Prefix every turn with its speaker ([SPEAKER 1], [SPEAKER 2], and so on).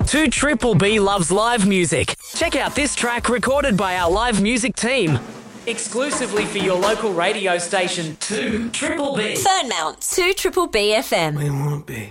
[SPEAKER 1] 2 Triple B loves live music. Check out this track recorded by our live music team. Exclusively for your local radio station, 2 Triple B.
[SPEAKER 2] Fernmount, 2 Triple B FM.
[SPEAKER 3] We won't be.